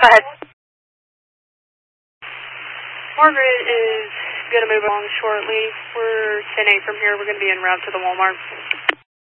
Go ahead. Margaret is going to move along shortly. We're 10-8 from here. We're going to be en route to the Walmart.